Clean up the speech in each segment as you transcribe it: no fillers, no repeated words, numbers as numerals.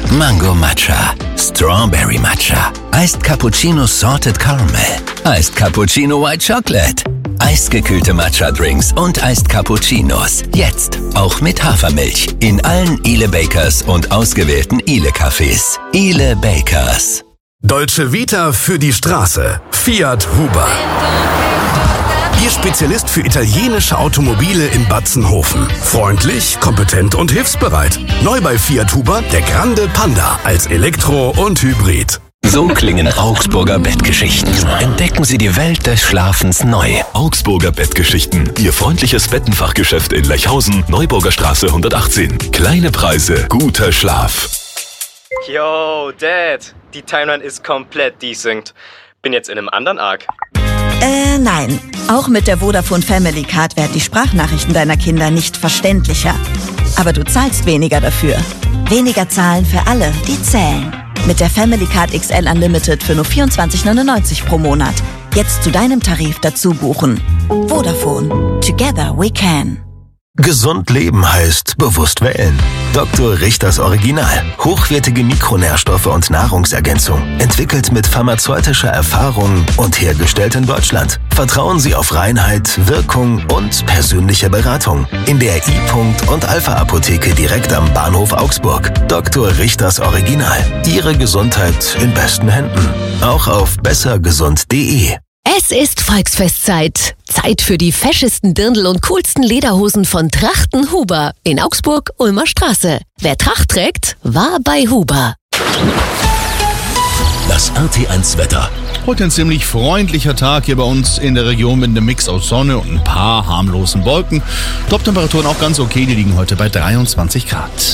Mango Matcha, Strawberry Matcha, Iced Cappuccino Salted Caramel, Iced Cappuccino White Chocolate, eisgekühlte Matcha-Drinks und Iced Cappuccinos. Jetzt auch mit Hafermilch in allen Ile Bakers und ausgewählten Ile Cafés. Ile Bakers. Dolce Vita für die Straße. Fiat Huber. Ihr Spezialist für italienische Automobile in Batzenhofen. Freundlich, kompetent und hilfsbereit. Neu bei Fiat Huber der Grande Panda als Elektro und Hybrid. So klingen Augsburger Bettgeschichten. Entdecken Sie die Welt des Schlafens neu. Augsburger Bettgeschichten. Ihr freundliches Bettenfachgeschäft in Lechhausen, Neuburger Straße 118. Kleine Preise, guter Schlaf. Yo, Dad. Die Timeline ist komplett desynced. Bin jetzt in einem anderen Arc. Nein. Auch mit der Vodafone Family Card werden die Sprachnachrichten deiner Kinder nicht verständlicher. Aber du zahlst weniger dafür. Weniger zahlen für alle, die zählen. Mit der Family Card XL Unlimited für nur 24,99 pro Monat. Jetzt zu deinem Tarif dazu buchen. Vodafone. Together we can. Gesund leben heißt bewusst wählen. Dr. Richters Original. Hochwertige Mikronährstoffe und Nahrungsergänzung. Entwickelt mit pharmazeutischer Erfahrung und hergestellt in Deutschland. Vertrauen Sie auf Reinheit, Wirkung und persönliche Beratung. In der I-Punkt und Alpha-Apotheke direkt am Bahnhof Augsburg. Dr. Richters Original. Ihre Gesundheit in besten Händen. Auch auf bessergesund.de. Es ist Volksfestzeit. Zeit für die feschesten Dirndl und coolsten Lederhosen von Trachten Huber in Augsburg, Ulmer Straße. Wer Tracht trägt, war bei Huber. Das RT1-Wetter. Heute ein ziemlich freundlicher Tag hier bei uns in der Region mit einem Mix aus Sonne und ein paar harmlosen Wolken. Top-Temperaturen auch ganz okay, die liegen heute bei 23 Grad.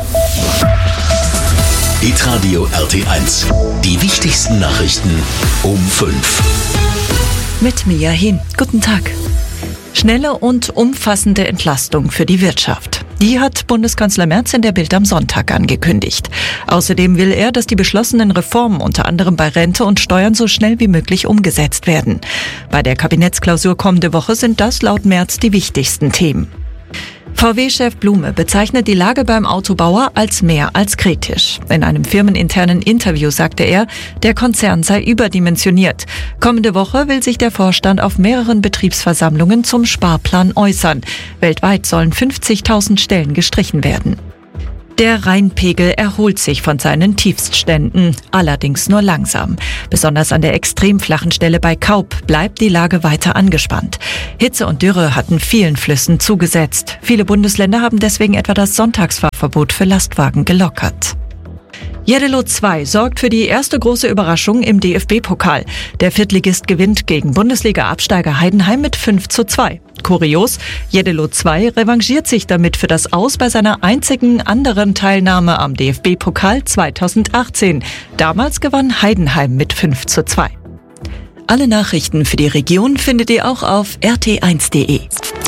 Hitradio RT1. Die wichtigsten Nachrichten um 5. Mit Mia Hin. Guten Tag. Schnelle und umfassende Entlastung für die Wirtschaft. Die hat Bundeskanzler Merz in der Bild am Sonntag angekündigt. Außerdem will er, dass die beschlossenen Reformen unter anderem bei Rente und Steuern so schnell wie möglich umgesetzt werden. Bei der Kabinettsklausur kommende Woche sind das laut Merz die wichtigsten Themen. VW-Chef Blume bezeichnet die Lage beim Autobauer als mehr als kritisch. In einem firmeninternen Interview sagte er, der Konzern sei überdimensioniert. Kommende Woche will sich der Vorstand auf mehreren Betriebsversammlungen zum Sparplan äußern. Weltweit sollen 50.000 Stellen gestrichen werden. Der Rheinpegel erholt sich von seinen Tiefstständen, allerdings nur langsam. Besonders an der extrem flachen Stelle bei Kaup bleibt die Lage weiter angespannt. Hitze und Dürre hatten vielen Flüssen zugesetzt. Viele Bundesländer haben deswegen etwa das Sonntagsfahrverbot für Lastwagen gelockert. Jeddelo 2 sorgt für die erste große Überraschung im DFB-Pokal. Der Viertligist gewinnt gegen Bundesliga-Absteiger Heidenheim mit 5:2. Kurios, Jeddelo 2 revanchiert sich damit für das Aus bei seiner einzigen anderen Teilnahme am DFB-Pokal 2018. Damals gewann Heidenheim mit 5:2. Alle Nachrichten für die Region findet ihr auch auf rt1.de.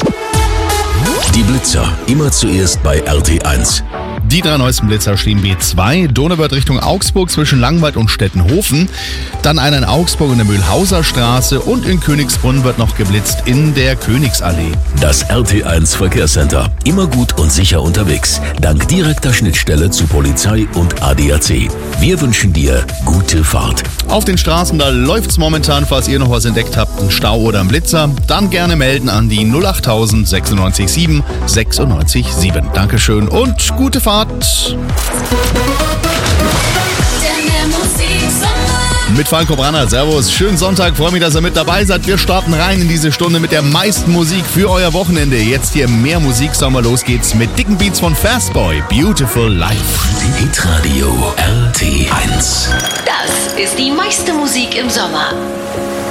Die Blitzer. Immer zuerst bei RT1. Die 3 neuesten Blitzer stehen B2, Donauwörth Richtung Augsburg zwischen Langwald und Stettenhofen. Dann einer in Augsburg in der Mühlhauser Straße und in Königsbrunn wird noch geblitzt in der Königsallee. Das RT1 Verkehrscenter. Immer gut und sicher unterwegs. Dank direkter Schnittstelle zu Polizei und ADAC. Wir wünschen dir gute Fahrt. Auf den Straßen, da läuft's momentan, falls ihr noch was entdeckt habt, einen Stau oder einen Blitzer, dann gerne melden an die 08000 96 7 96 7. Dankeschön und gute Fahrt. Mit Falco Branner, servus, schönen Sonntag, freue mich, dass ihr mit dabei seid. Wir starten rein in diese Stunde mit der meisten Musik für euer Wochenende. Jetzt hier mehr Musiksommer, los geht's mit dicken Beats von Fastboy, Beautiful Life. Hitradio RT1. Das ist die meiste Musik im Sommer.